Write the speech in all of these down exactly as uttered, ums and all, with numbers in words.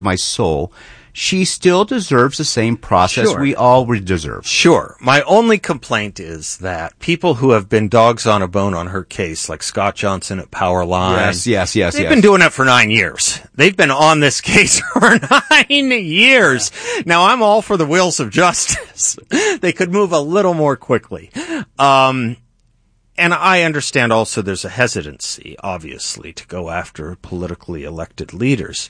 my soul, she still deserves the same process Sure. we all deserve. Sure. My only complaint is that people who have been dogs on a bone on her case, like Scott Johnson at Powerline. Yes, yes, yes, They've yes. been doing it for nine years. They've been on this case for nine years. Yeah. Now, I'm all for the wheels of justice. They could move a little more quickly. Um, and I understand also there's a hesitancy, obviously, to go after politically elected leaders.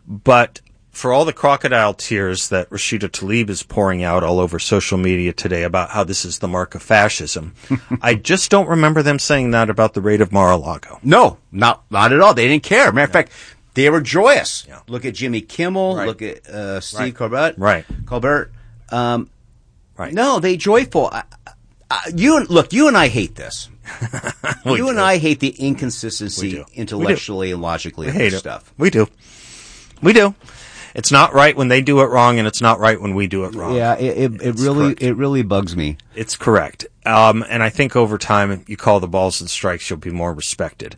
But for all the crocodile tears that Rashida Tlaib is pouring out all over social media today about how this is the mark of fascism, I just don't remember them saying that about the raid of Mar-a-Lago. No, not not at all. They didn't care. Matter of Yeah. fact, they were joyous. Yeah. Look at Jimmy Kimmel. Right. Look at uh, Steve Right. Colbert. Right. Colbert. Um, Right. No, they joyful. I, I, you and look, you and I hate this. you do. and I hate the We inconsistency do. intellectually and logically We of hate this it. stuff. We do. We do. It's not right when they do it wrong, and it's not right when we do it wrong. Yeah, it, it, it It's really correct. it really bugs me. It's correct. Um, and I think over time, you call the balls and strikes, you'll be more respected.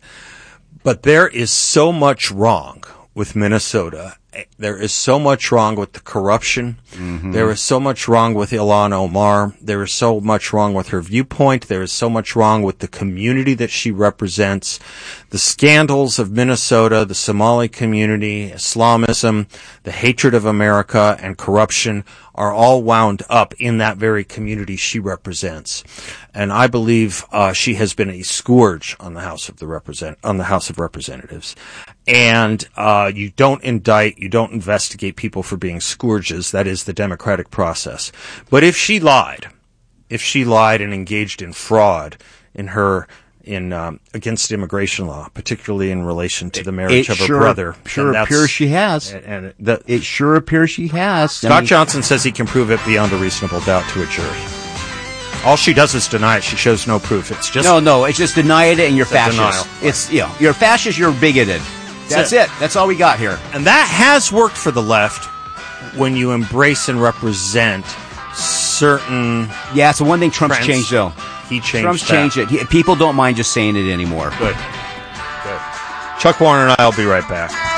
But there is so much wrong with Minnesota. There is so much wrong with the corruption. Mm-hmm. There is so much wrong with Ilhan Omar. There is so much wrong with her viewpoint. There is so much wrong with the community that she represents. The scandals of Minnesota, the Somali community, Islamism, the hatred of America, and corruption are all wound up in that very community she represents. And I believe uh, she has been a scourge on the House of the Represent on the House of Representatives. And uh you don't indict, you don't investigate people for being scourges. That is the democratic process. But if she lied, if she lied and engaged in fraud in her in um, against immigration law, particularly in relation to the marriage it of her sure, brother, sure then that's- appears she has. And, and the, It sure appears she has. Scott I mean, Johnson says he can prove it beyond a reasonable doubt to a jury. All she does is deny it. She shows no proof. It's just no, no. It's just deny it, and you're It's a fascist. denial. It's you know, you're a fascist. You're bigoted. That's it. it. That's all we got here. And that has worked for the left when you embrace and represent certain... Yeah, it's the one thing Trump's Trends. changed, though. He changed Trump's that. changed it. He, people don't mind just saying it anymore. Good. Good. Chuck Warner and I will be right back.